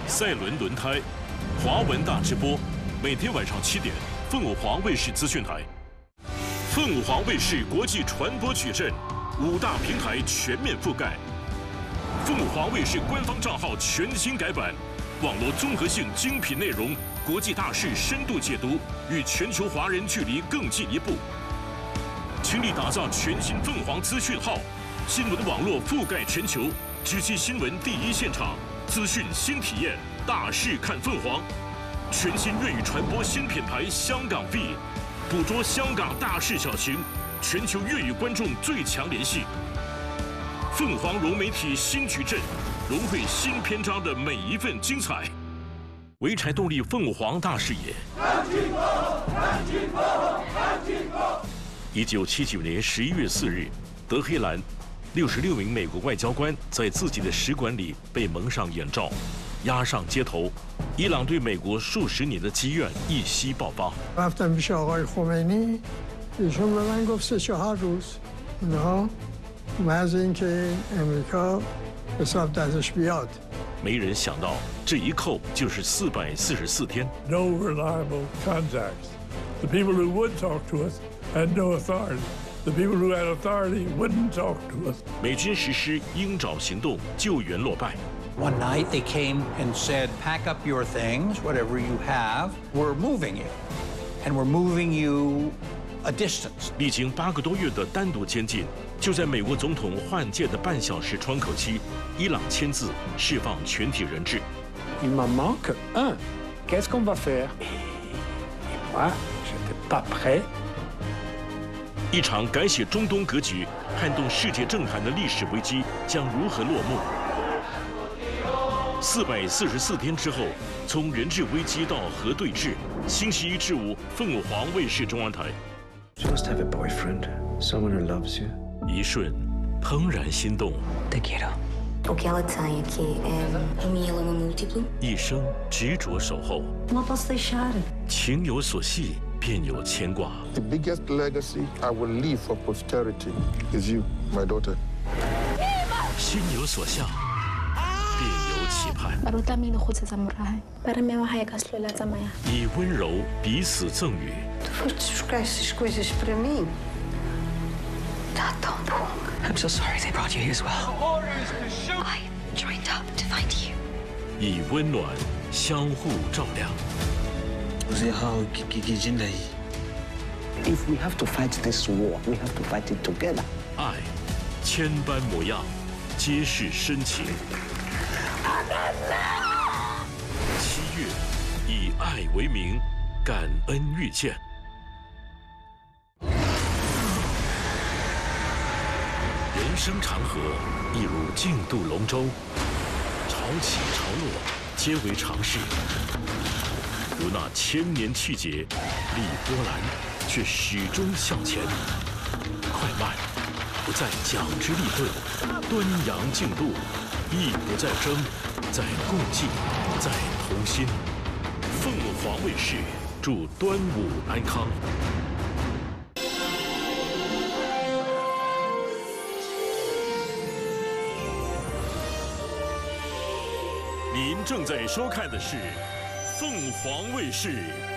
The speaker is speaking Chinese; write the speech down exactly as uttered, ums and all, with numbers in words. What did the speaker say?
赛伦轮胎，华文大直播，每天晚上七点，凤凰卫视资讯台。凤凰卫视国际传播矩阵，五大平台全面覆盖。凤凰卫视官方账号全新改版，网络综合性精品内容，国际大事深度解读，与全球华人距离更进一步。倾力打造全新凤凰资讯号，新闻网络覆盖全球，直击新闻第一现场，资讯新体验，大事看凤凰。全新粤语传播新品牌香港 V， 捕捉香港大事小情，全球粤语观众最强联系。凤凰融媒体新矩阵，融汇新篇章的每一份精彩。潍柴动力凤凰大视野。一九七九年十一月四日，德黑兰，六十六名美国外交官在自己的使馆里被蒙上眼罩，押上街头。伊朗对美国数十年的积怨一夕爆发。 رفتم پیش آقای خمینی، ایشون به من گفت سه چهار روز اینها محض اینکه امریکا حساب دستش بیاد。 没人想到，这一扣就是四百四十四天。 No reliable contacts. The people who would talk to us had no authority. The people who had authority wouldn't talk to us. 美军实施鹰爪行动，救援落败。 One night they came and said, "Pack up your things, whatever you have. We're moving you, and we're moving you a distance." 历经八个多月的单独监禁，就在美国总统换届的半小时窗口期，伊朗签字释放全体人质。 Il m'en manque un. Qu'est-ce qu'on va faire? Et moi, j'étais pas prêt. 一场改写中东格局、撼动世界政坛的历史危机将如何落幕？四百四十四天之后，从人质危机到核对峙，星期一至五，凤凰卫视中央台。 You must have a boyfriend, someone who loves you. 一瞬，怦然心动。 Te quiero. O que ela tem aqui é mieloma múltiplo. 一生执着守候。 Não posso deixar. 情有所系，便有牵挂。 The biggest legacy I will leave for posterity is you, my daughter. 心有所向，便有期盼。以温柔彼此赠予。 Tu foste buscar essas coisas para mim? Tá tão bom. I'm so sorry they brought you here as well. I joined up to find you. 以温暖相互照亮。 If we have to fight this war, we have to fight it together. 爱，千般模样，皆是深情。七月，以爱为名，感恩遇见。人生长河，一如竞渡龙舟，潮起潮落，皆为常事。如那千年气节，历波澜，却始终向前。快慢，不再讲之立顿，端阳竞渡，亦不再争，在共济，在同心。凤凰卫视祝端午安康。您正在收看的是凤凰卫视